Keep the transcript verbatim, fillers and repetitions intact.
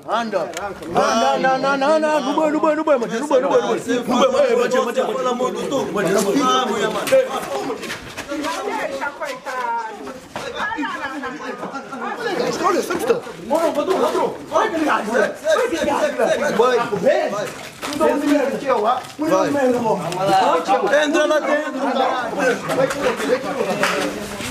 Anda. Anda, anda, anda, anda, anda. No banho, no banho, no banho, mano. No banho, no banho, no banho. No banho, mano. Mano, mano, pelo amor do Deus. Mano, vamos, mano. Deixa, coitado. Olha, sabe isso? Mano, vou dar outro. Vai, obrigado. Vai, obrigado. Vai, vai. Não dá um merda aqui, ó. Não dá um merda, amor. Entra lá dentro. Vai, vai, vai.